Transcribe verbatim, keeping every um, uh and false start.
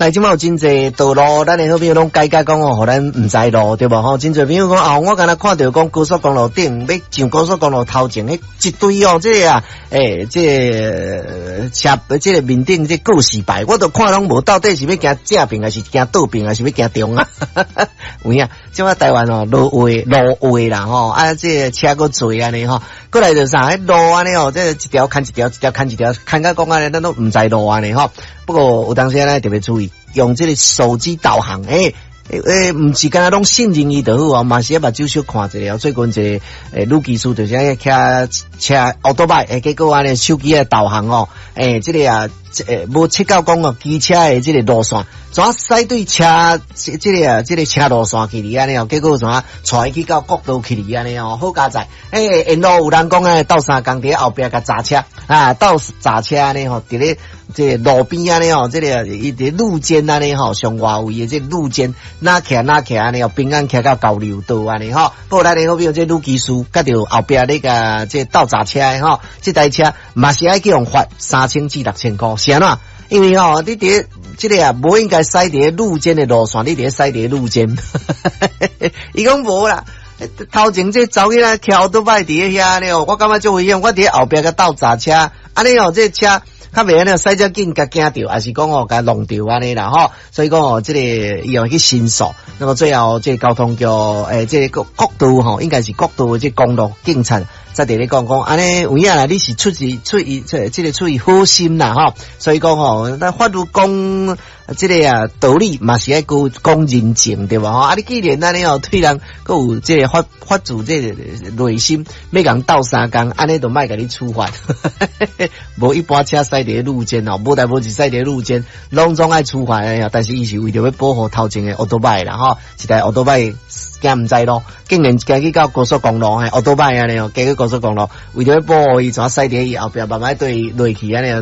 但即摆有真侪道路，咱的好朋友拢改改讲哦，互咱毋知路对无吼？真侪朋友讲啊，我敢若看到讲高速公路顶要上高速公路头前迄一堆哦，这个啊，诶、欸，这个车，这个面顶这告示牌，我都看拢无，到底是要行正边还是行倒边还是要行中啊？有影，即摆台湾哦，路位路位啦吼，啊，这个车个多安尼吼，过来就啥？迄路安尼哦，这一条牵一条，一条牵一条，牵到讲安尼，咱都毋知路安尼吼。不过有当时咱特别注意，用这个手机导航，诶、欸、诶，毋、欸、是干那拢信任伊就好啊，嘛是要目睭小看一下。最近一个诶女技术就是迄骑车奥多拜，诶，结果安尼手机诶导航哦，诶、欸，这个啊，诶，无测到讲哦，机车诶这个路线，怎啊驶对车这这个啊，这个车路线去哩安尼哦，结果怎啊带去到国道去哩安尼哦，好加载。诶、欸，沿路有人讲诶，倒三工伫后壁甲砸车啊，倒砸车安尼吼，伫咧。这个路边安尼哦，这个伊伫路肩安尼吼，上外围的这路肩，哪徛哪徛安尼哦，平安徛到交流道安尼吼。不过咱的好比这女技师，甲着后壁那个这倒闸车的吼，这台车嘛是爱去用罚三千至六千块，是安怎？因为吼、哦，你伫这个啊，无应该驶伫路肩的路线，你伫驶伫路肩，伊讲无啦。头前这走起来桥都摆伫遐呢哦，我感觉足危险，我伫后壁个倒闸车，安尼哦，这车。较袂安尼驶遮紧，甲惊着，还是讲哦，甲弄着安尼啦吼。所以讲哦，这个伊要去申诉。那么最后，这交通局诶，这个国道吼，应该是国道的这公路警察在伫咧讲讲，安尼有影啦，你是出自出于这这个出于好心啦吼。所以讲吼，咱法律讲这个啊道理嘛是爱讲讲人情对吧吼？啊，你既然安尼哦，对人佫有这个发发自这个内心要共斗三工，安尼就莫甲你处罚。无一般车驶伫路肩哦，无代无志驶伫路肩，拢总爱处罚诶。但是伊是为着要保护头前诶奥多拜啦吼，一台奥多拜惊毋知咯，竟然行去到高速公路嘿，奥多拜安尼哦，行去高速公路，为着要保护伊，怎驶伫伊后壁慢慢对落去安尼。